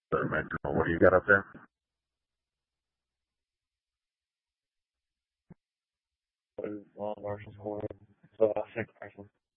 Sorry, man. What do you got up there? What is Marshall's horn? So I think Marshall.